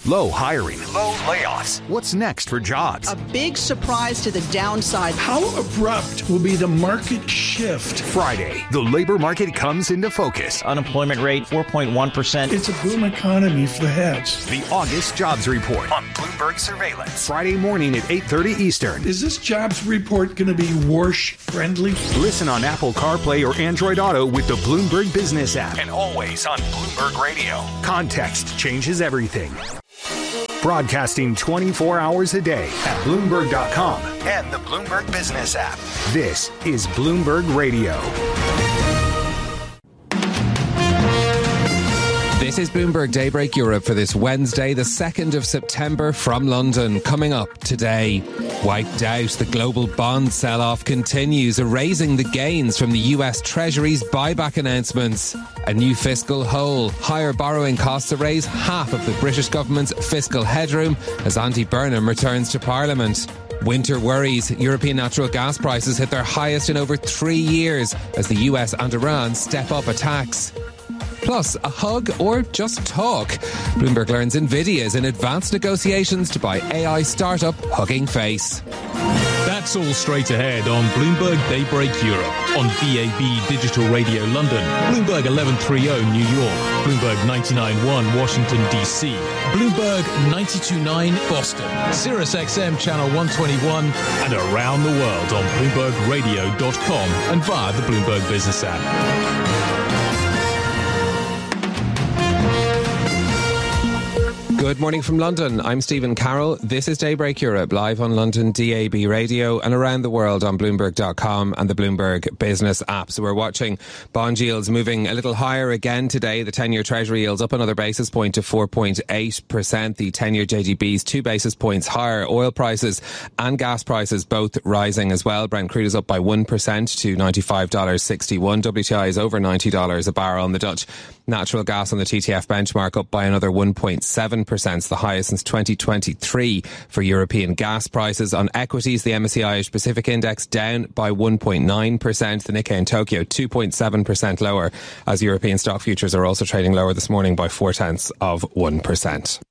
Low hiring. Low layoffs. What's next for jobs? A big surprise to the downside. How abrupt will be the market shift? Friday, the labor market comes into focus. Unemployment rate, 4.1%. It's a boom economy for the heads. The August Jobs Report on Bloomberg Surveillance. Friday morning at 8:30 Eastern. Is this jobs report going to be Warsh friendly? Listen on Apple CarPlay or Android Auto with the Bloomberg Business app. And always on Bloomberg Radio. Context changes everything. Broadcasting 24 hours a day at Bloomberg.com and the Bloomberg Business app. This is Bloomberg Radio. This is Bloomberg Daybreak Europe for this Wednesday, the 2nd of September from London. Coming up today, wiped out, the global bond sell-off continues, erasing the gains from the US Treasury's buyback announcements. A new fiscal hole, higher borrowing costs erase half of the British government's fiscal headroom as Andy Burnham returns to Parliament. Winter worries, European natural gas prices hit their highest in over 3 years as the US and Iran step up attacks. Plus, a hug or just talk. Bloomberg learns NVIDIA is in advanced negotiations to buy AI startup Hugging Face. That's all straight ahead on Bloomberg Daybreak Europe, on DAB Digital Radio London, Bloomberg 1130 New York, Bloomberg 99.1 Washington DC, Bloomberg 92.9 Boston, Sirius XM Channel 121, and around the world on BloombergRadio.com and via the Bloomberg Business app. Good morning from London. I'm Stephen Carroll. This is Daybreak Europe, live on London DAB Radio and around the world on Bloomberg.com and the Bloomberg Business app. So we're watching bond yields moving a little higher again today. The 10-year Treasury yields up another basis point to 4.8%. The 10-year JGB's 2 basis points higher. Oil prices and gas prices both rising as well. Brent crude is up by 1% to $95.61. WTI is over $90 a barrel. On the Dutch natural gas on the TTF benchmark up by another 1.7%, the highest since 2023 for European gas prices. On equities, the MSCI Asia Pacific Index down by 1.9%, the Nikkei in Tokyo 2.7% lower, as European stock futures are also trading lower this morning by 0.4%.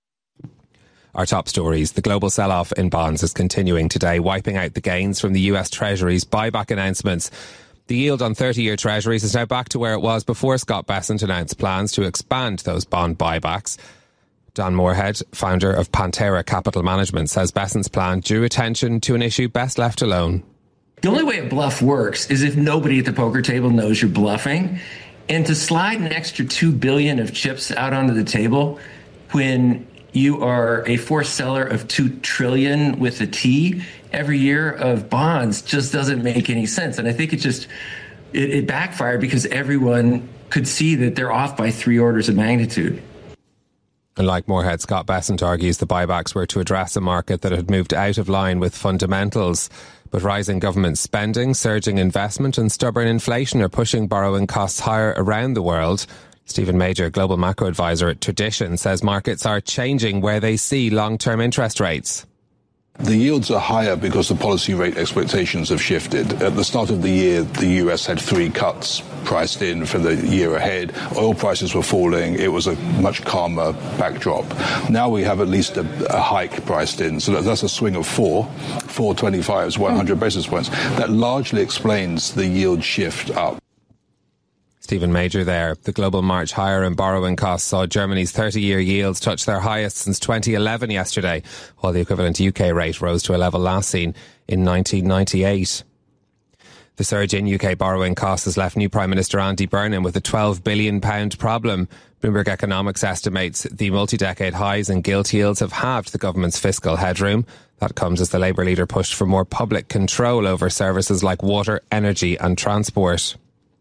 Our top stories. The global sell-off in bonds is continuing today, wiping out the gains from the US Treasury's buyback announcements. The yield on 30-year Treasuries is now back to where it was before Scott Bessent announced plans to expand those bond buybacks. Don Moorhead, founder of Pantera Capital Management, says Bessent's plan drew attention to an issue best left alone. The only way a bluff works is if nobody at the poker table knows you're bluffing. And to slide an extra $2 billion of chips out onto the table when you are a forced seller of $2 trillion with a T every year of bonds just doesn't make any sense. And I think it backfired because everyone could see that they're off by 3 orders of magnitude. And like Moorhead, Scott Bessent argues the buybacks were to address a market that had moved out of line with fundamentals. But rising government spending, surging investment and stubborn inflation are pushing borrowing costs higher around the world. Stephen Major, global macro advisor at Tradition, says markets are changing where they see long-term interest rates. The yields are higher because the policy rate expectations have shifted. At the start of the year, the US had 3 cuts priced in for the year ahead. Oil prices were falling. It was a much calmer backdrop. Now we have at least a hike priced in. So that's a swing of 425 is 100 basis points. That largely explains the yield shift up. Stephen Major there. The global march higher in borrowing costs saw Germany's 30-year yields touch their highest since 2011 yesterday, while the equivalent UK rate rose to a level last seen in 1998. The surge in UK borrowing costs has left new Prime Minister Andy Burnham with a £12 billion problem. Bloomberg Economics estimates the multi-decade highs in gilt yields have halved the government's fiscal headroom. That comes as the Labour leader pushed for more public control over services like water, energy and transport.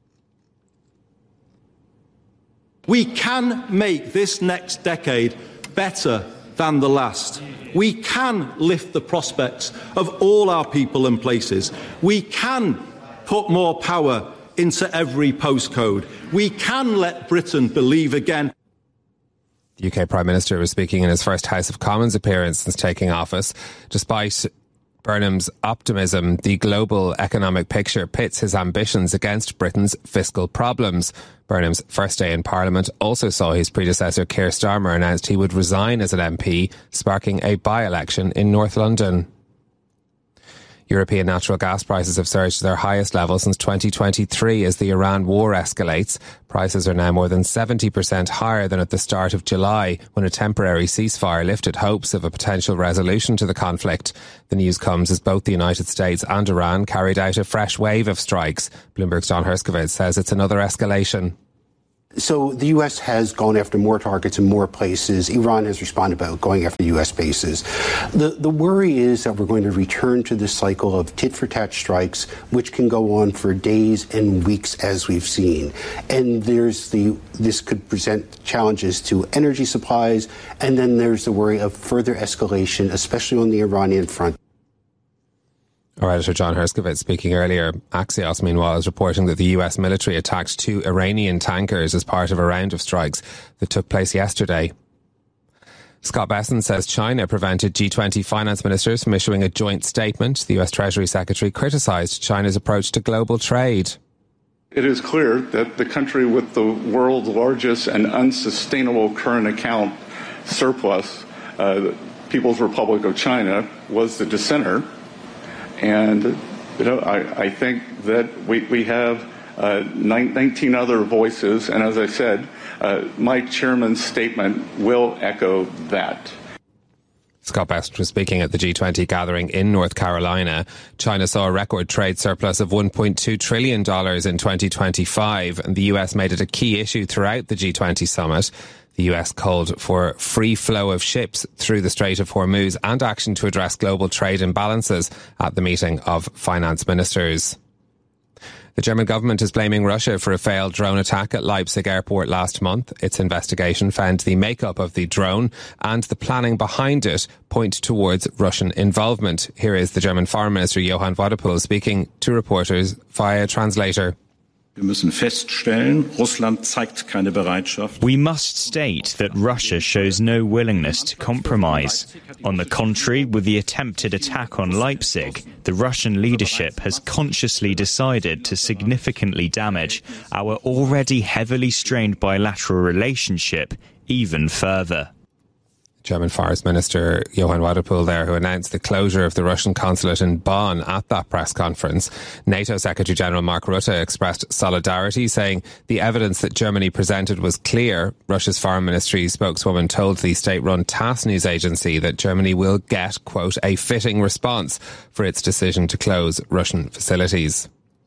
We can make this next decade better than the last. We can lift the prospects of all our people and places. We can put more power into every postcode. We can let Britain believe again. The UK Prime Minister was speaking in his first House of Commons appearance since taking office. Despite Burnham's optimism, the global economic picture pits his ambitions against Britain's fiscal problems. Burnham's first day in Parliament also saw his predecessor Keir Starmer announced he would resign as an MP, sparking a by-election in North London. European natural gas prices have surged to their highest level since 2023 as the Iran war escalates. Prices are now more than 70% higher than at the start of July, when a temporary ceasefire lifted hopes of a potential resolution to the conflict. The news comes as both the United States and Iran carried out a fresh wave of strikes. Bloomberg's John Herskovitz says it's another escalation. So the U.S. has gone after more targets in more places. Iran has responded by going after U.S. bases. The worry is that we're going to return to this cycle of tit-for-tat strikes, which can go on for days and weeks, as we've seen. And this could present challenges to energy supplies. And then there's the worry of further escalation, especially on the Iranian front. Our editor John Herskovitz speaking earlier. Axios, meanwhile, is reporting that the US military attacked 2 Iranian tankers as part of a round of strikes that took place yesterday. Scott Bessent says China prevented G20 finance ministers from issuing a joint statement. The US Treasury Secretary criticised China's approach to global trade. It is clear that the country with the world's largest and unsustainable current account surplus, People's Republic of China, was the dissenter. And, I think that we have 19 other voices. And as I said, my chairman's statement will echo that. Scott Bessent was speaking at the G20 gathering in North Carolina. China saw a record trade surplus of $1.2 trillion in 2025, and the US made it a key issue throughout the G20 summit. The US called for free flow of ships through the Strait of Hormuz and action to address global trade imbalances at the meeting of finance ministers. The German government is blaming Russia for a failed drone attack at Leipzig airport last month. Its investigation found the makeup of the drone and the planning behind it point towards Russian involvement. Here is the German Foreign Minister Johann Wadephul speaking to reporters via translator. We must state that Russia shows no willingness to compromise. On the contrary, with the attempted attack on Leipzig, the Russian leadership has consciously decided to significantly damage our already heavily strained bilateral relationship even further. German Foreign Minister Johann Wadephul there, who announced the closure of the Russian consulate in Bonn at that press conference. NATO Secretary General Mark Rutte expressed solidarity, saying the evidence that Germany presented was clear. Russia's foreign ministry spokeswoman told the state-run TASS news agency that Germany will get, quote, a fitting response for its decision to close Russian facilities.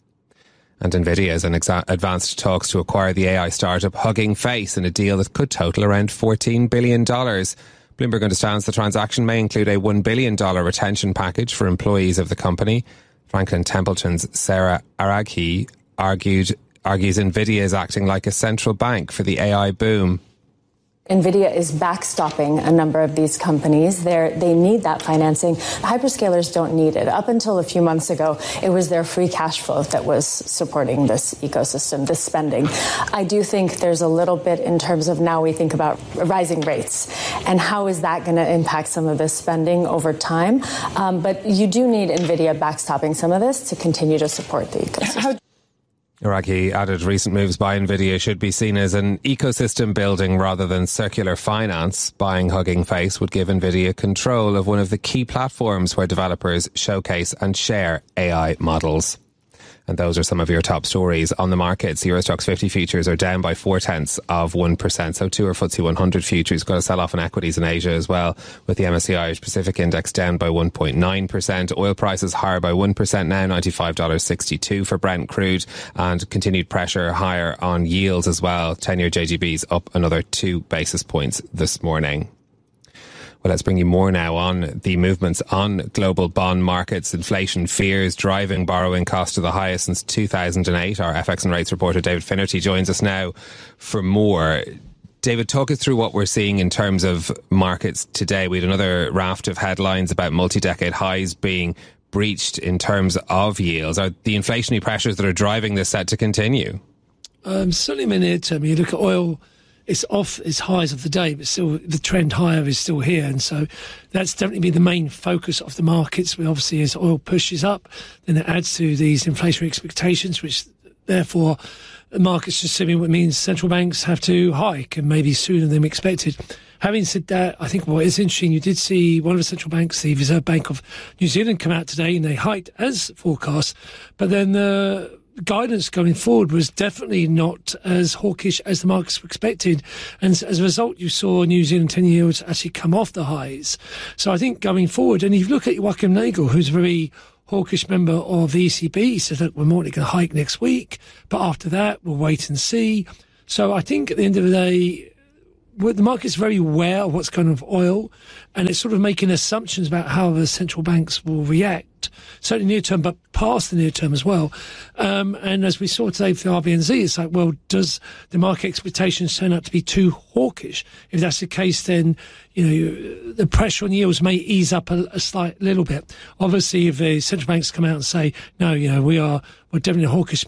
And Nvidia is in advanced talks to acquire the AI startup Hugging Face in a deal that could total around $14 billion. Bloomberg understands the transaction may include a $1 billion retention package for employees of the company. Franklin Templeton's Sarah Araghi argues Nvidia is acting like a central bank for the AI boom. NVIDIA is backstopping a number of these companies. They need that financing. The hyperscalers don't need it. Up until a few months ago, it was their free cash flow that was supporting this ecosystem, this spending. I do think there's a little bit in terms of now we think about rising rates and how is that going to impact some of this spending over time. But you do need NVIDIA backstopping some of this to continue to support the ecosystem. Araghi added recent moves by Nvidia should be seen as an ecosystem building rather than circular finance. Buying Hugging Face would give Nvidia control of one of the key platforms where developers showcase and share AI models. And those are some of your top stories on the markets. Euro Stoxx 50 futures are down by 0.4%. So too are FTSE 100 futures. Got a sell-off in equities in Asia as well, with the MSCI Irish Pacific Index down by 1.9%. Oil prices higher by 1% now, $95.62 for Brent crude, and continued pressure higher on yields as well. 10-year JGB's up another 2 basis points this morning. Well, let's bring you more now on the movements on global bond markets. Inflation fears driving borrowing costs to the highest since 2008. Our FX and rates reporter David Finnerty joins us now for more. David, talk us through what we're seeing in terms of markets today. We had another raft of headlines about multi-decade highs being breached in terms of yields. Are the inflationary pressures that are driving this set to continue? Certainly in the near term. You look at oil, it's off its highs of the day, but still the trend higher is still here. And so that's definitely been the main focus of the markets. We obviously, as oil pushes up, then it adds to these inflationary expectations, which therefore the market's assuming what means central banks have to hike, and maybe sooner than expected. Having said that, I think what is interesting, you did see one of the central banks, the Reserve Bank of New Zealand, come out today and they hiked as forecast, but then the guidance going forward was definitely not as hawkish as the markets were expected, and as a result you saw New Zealand 10 yields actually come off the highs. So I think going forward, and if you look at Joachim Nagel, who's a very hawkish member of the ECB, he says, look, we're more likely going to hike next week, but after that we'll wait and see. So I think at the end of the day, the market's very aware of what's going on with oil, and it's sort of making assumptions about how the central banks will react, certainly near term, but past the near term as well. And as we saw today for the RBNZ, it's like, well, does the market expectations turn out to be too hawkish? If that's the case, then the pressure on yields may ease up a little bit. Obviously, if the central banks come out and say, no, we're definitely hawkish